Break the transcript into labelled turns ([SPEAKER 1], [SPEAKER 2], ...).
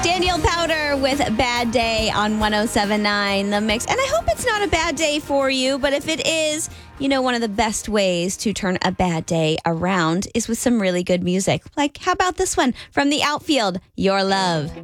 [SPEAKER 1] Daniel Powder with Bad Day on 107.9 The Mix. And I hope it's not a bad day for you, but if it is, you know, one of the best ways to turn a bad day around is with some really good music. Like, how about this one from The Outfield, Your Love?